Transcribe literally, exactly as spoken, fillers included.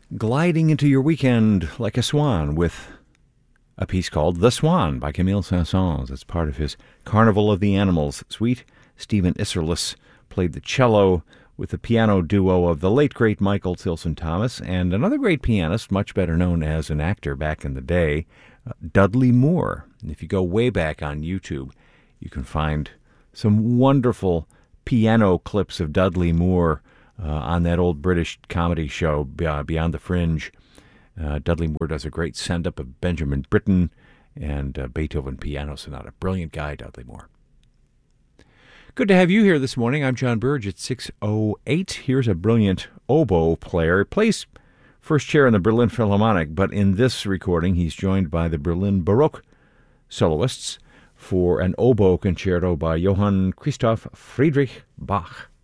gliding into your weekend like a swan with a piece called The Swan by Camille Saint-Saëns. It's part of his Carnival of the Animals suite. Stephen Isserlis played the cello with the piano duo of the late, great Michael Tilson Thomas and another great pianist, much better known as an actor back in the day, uh, Dudley Moore. And if you go way back on YouTube, you can find some wonderful piano clips of Dudley Moore uh, on that old British comedy show, Beyond the Fringe. Uh, Dudley Moore does a great send-up of Benjamin Britten and uh, Beethoven Piano Sonata. Brilliant guy, Dudley Moore. Good to have you here this morning. I'm John Burge at six oh eight. Here's a brilliant oboe player. He plays first chair in the Berlin Philharmonic, but in this recording he's joined by the Berlin Baroque soloists for an oboe concerto by Johann Christoph Friedrich Bach.